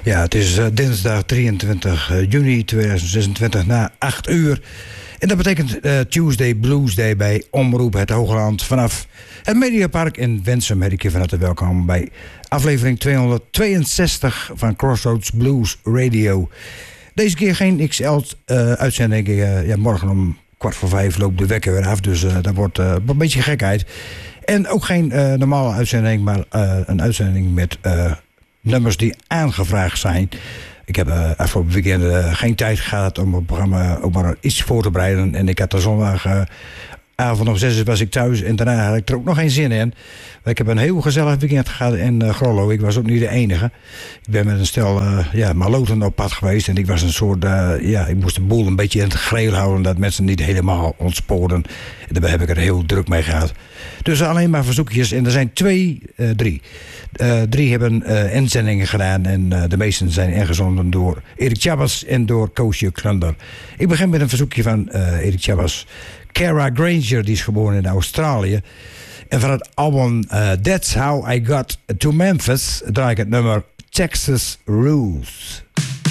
Ja, het is dinsdag 23 juni 2026 na 8 uur. En dat betekent Tuesday Blues Day bij Omroep Het Hoogland vanaf het Mediapark in Wensum. Heet ik je van harte welkom bij aflevering 262 van Crossroads Blues Radio. Deze keer geen XL-uitzending. Morgen om 4:15 loopt de wekker weer af, dus dat wordt een beetje gekheid. En ook geen normale uitzending, maar een uitzending met nummers die aangevraagd zijn. Ik heb afgelopen weekend geen tijd gehad om het programma ook maar iets voor te bereiden. En ik had de zondagavond om 6 uur was ik thuis en daarna had ik er ook nog geen zin in. Ik heb een heel gezellig weekend gehad in Grollo. Ik was ook niet de enige. Ik ben met een stel maloten op pad geweest. En ik was een soort, ik moest de boel een beetje in het gereel houden. Dat mensen niet helemaal ontspoorden. En daarbij heb ik er heel druk mee gehad. Dus alleen maar verzoekjes. En er zijn drie. Drie hebben inzendingen gedaan. En de meesten zijn ingezonden door Erik Chabas en door Koosje Klunder. Ik begin met een verzoekje van Erik Chabas. Cara Granger, die is geboren in Australië. En van het album That's How I Got to Memphis draai ik het nummer Texas Rules.